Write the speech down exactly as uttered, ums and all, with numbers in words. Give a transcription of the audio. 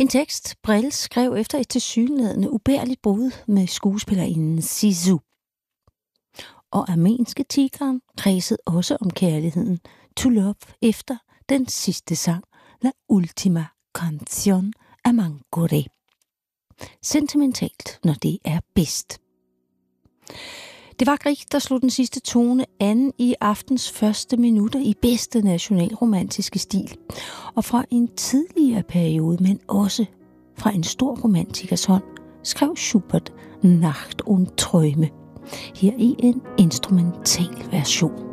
En tekst, Brel skrev efter et tilsyneladende ubærligt brud med skuespillerinden Zizou. Og armenske tigeren kredsede også om kærligheden to love efter den sidste sang, La Ultima Canción af Mangoré. Sentimentalt, når det er bedst. Det var Grieg, der slog den sidste tone an i aftens første minutter i bedste nationalromantiske stil. Og fra en tidligere periode, men også fra en stor romantikers hånd, skrev Schubert Nacht und Träume. Her i en instrumental version.